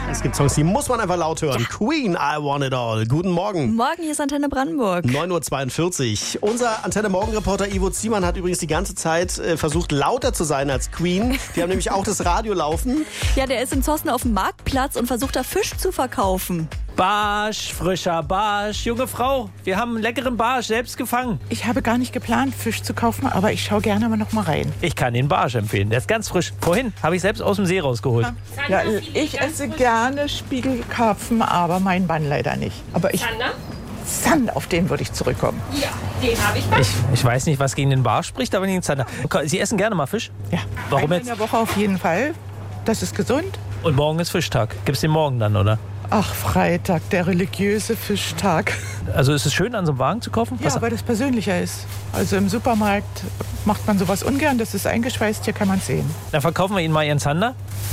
Es gibt Songs, die muss man einfach laut hören. Ja. Queen, I Want It All. Guten Morgen. Morgen, hier ist Antenne Brandenburg. 9.42 Uhr. Unser Antenne-Morgen-Reporter Ivo Ziemann hat übrigens die ganze Zeit versucht, lauter zu sein als Queen. Die haben nämlich auch das Radio laufen. Ja, der ist in Zossen auf dem Marktplatz und versucht da Fisch zu verkaufen. Barsch, frischer Barsch. Junge Frau, wir haben einen leckeren Barsch selbst gefangen. Ich habe gar nicht geplant, Fisch zu kaufen, aber ich schaue gerne mal noch mal rein. Ich kann den Barsch empfehlen, der ist ganz frisch. Vorhin habe ich selbst aus dem See rausgeholt. Ja, ich esse gerne Spiegelkarpfen, aber mein Mann leider nicht. Aber Zander, auf den würde ich zurückkommen. Ja, den habe ich mal. Ich weiß nicht, was gegen den Barsch spricht, aber gegen den Zander. Sie essen gerne mal Fisch? Ja, Warum einmal jetzt? in der Woche auf jeden Fall. Das ist gesund. Und morgen ist Fischtag. Gibt's den morgen dann, oder? Ach, Freitag, der religiöse Fischtag. Also ist es schön, an so einem Wagen zu kaufen? Ja, weil das persönlicher ist. Also im Supermarkt macht man sowas ungern, das ist eingeschweißt, hier kann man es sehen. Dann verkaufen wir Ihnen mal Ihren Zander.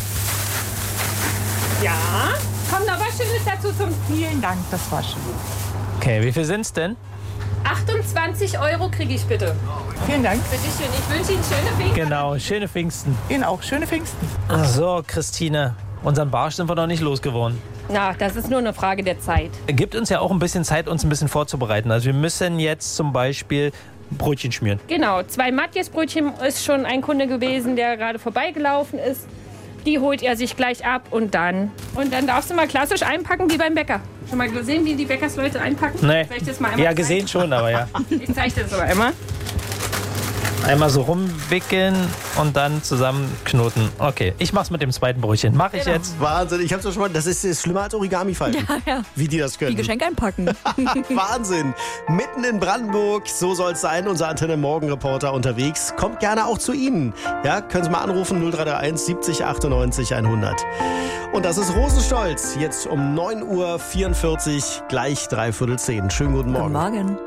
Ja, kommt noch was Schönes dazu zum... Vielen Dank, das war schön. Okay, wie viel sind's denn? 28 € kriege ich bitte. Vielen Dank. Bitte schön, ich wünsche Ihnen schöne Pfingsten. Genau, schöne Pfingsten. Ihnen auch schöne Pfingsten. Ach so, Christine, unseren Barsch sind wir noch nicht losgeworden. Na, das ist nur eine Frage der Zeit. Gibt uns ja auch ein bisschen Zeit, uns ein bisschen vorzubereiten. Also wir müssen jetzt zum Beispiel Brötchen schmieren. Genau, 2 Matjesbrötchen ist schon ein Kunde gewesen, der gerade vorbeigelaufen ist. Die holt er sich gleich ab und dann darfst du mal klassisch einpacken wie beim Bäcker. Schon mal gesehen, wie die Bäckersleute einpacken? Nee. Soll ich das mal einmal Ja, zeigen? gesehen schon, aber ja. Ich zeige das aber einmal. Einmal so rumwickeln und dann zusammenknoten. Okay, ich mach's mit dem zweiten Brötchen. Mach ich jetzt. Wahnsinn, ich hab's doch schon mal. Das ist schlimmer als Origami-Falten. Ja. Wie die das können. Die Geschenke einpacken. Wahnsinn. Mitten in Brandenburg, so soll's sein. Unser Antenne-Morgen-Reporter unterwegs. Kommt gerne auch zu Ihnen. Ja, können Sie mal anrufen, 0331 70 98 100. Und das ist Rosenstolz. Jetzt um 9.44 Uhr, gleich 9:45. Schönen guten Morgen. Guten Morgen.